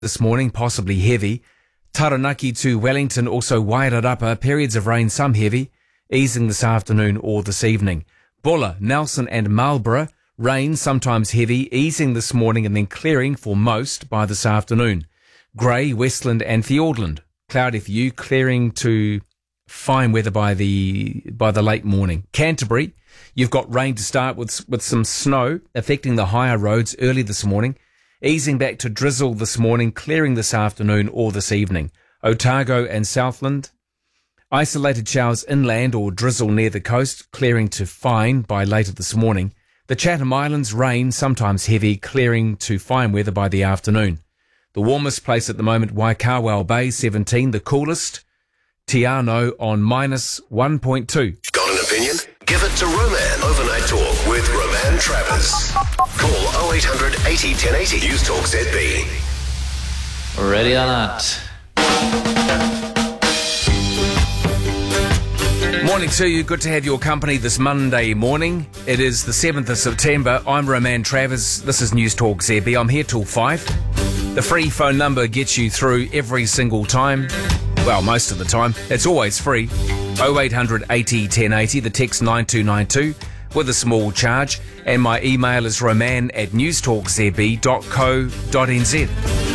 this morning, possibly heavy. Taranaki to Wellington, also Wairarapa, periods of rain, some heavy, easing this afternoon or this evening. Bulla, Nelson and Marlborough, rain, sometimes heavy, easing this morning and then clearing for most by this afternoon. Grey, Westland and Fiordland, cloudy for you, clearing to fine weather by the late morning. Canterbury, you've got rain to start with some snow affecting the higher roads early this morning, easing back to drizzle this morning, clearing this afternoon or this evening. Otago and Southland, isolated showers inland or drizzle near the coast, clearing to fine by later this morning. The Chatham Islands, rain, sometimes heavy, clearing to fine weather by the afternoon. The warmest place at the moment, Waikawao Bay, 17. The coolest, Te Anau on -1.2. Got an opinion? Give it to Roman. Overnight Talk with Roman Travers. Call 0800 80 1080. News Talk ZB. Ready or not. Morning to you. Good to have your company this Monday morning. It is the 7th of September. I'm Roman Travers. This is News Talk ZB. I'm here till 5. The free phone number gets you through every single time. Well, most of the time. It's always free. 0800 80 1080. The text 9292 with a small charge. And my email is roman@newstalkzb.co.nz.